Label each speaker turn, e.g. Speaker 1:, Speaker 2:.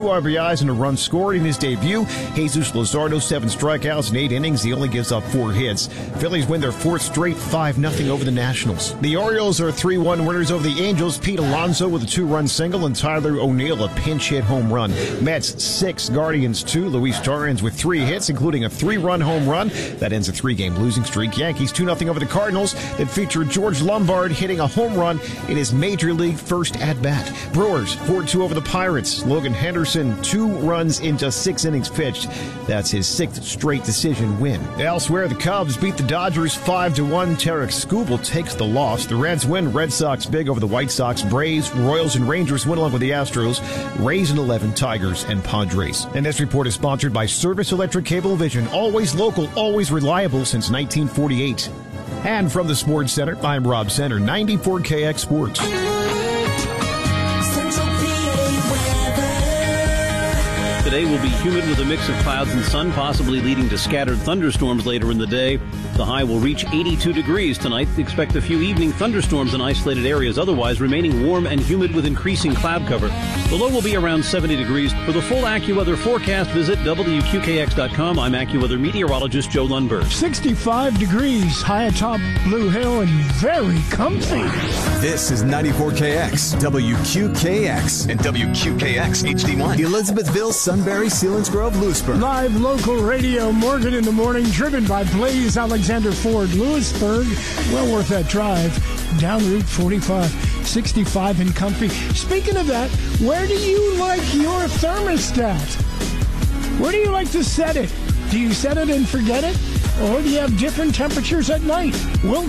Speaker 1: RBIs and a run scored in his debut. Jesus Luzardo, 7 strikeouts in 8 innings. He only gives up 4 hits. Phillies win their 4th straight 5-0 over the Nationals. The Orioles are 3-1 winners over the Angels. Pete Alonso with a 2-run single and Tyler O'Neill a pinch hit home run. Mets 6, Guardians 2. Luis Torrens with 3 hits, including a 3-run home run. That ends a 3-game losing streak. Yankees 2-0 over the Cardinals that featured George Lombard hitting a home run in his Major League first at-bat. Brewers 4-2 over the Pirates. Logan Henderson 2 runs in just 6 innings pitched. That's his 6th straight decision win. Elsewhere, the Cubs beat the Dodgers 5-1. Tarek Skubal takes the loss. The Reds win. Red Sox big over the White Sox. Braves, Royals, and Rangers win along with the Astros. Rays in 11, Tigers, and Padres. And this report is sponsored by Service Electric Cablevision. Always local, always reliable since 1948. And from the Sports Center, I'm Rob Center, 94KX Sports.
Speaker 2: Today will be humid with a mix of clouds and sun, possibly leading to scattered thunderstorms later in the day. The high will reach 82 degrees tonight. Expect a few evening thunderstorms in isolated areas, otherwise remaining warm and humid with increasing cloud cover. The low will be around 70 degrees. For the full AccuWeather forecast, visit WQKX.com. I'm AccuWeather meteorologist Joe Lundberg.
Speaker 3: 65 degrees high atop Blue Hill and very comfy.
Speaker 4: This is 94KX, WQKX, and WQKX HD1. Elizabethville, Sunbury, Selinsgrove, Lewisburg.
Speaker 3: Live local radio, Morgan in the Morning, driven by Blaze Alexander Ford, Lewisburg. Well worth that drive. Down Route 45, 65 and comfy. Speaking of that, where do you like your thermostat? Where do you like to set it? Do you set it and forget it? Or do you have different temperatures at night? We'll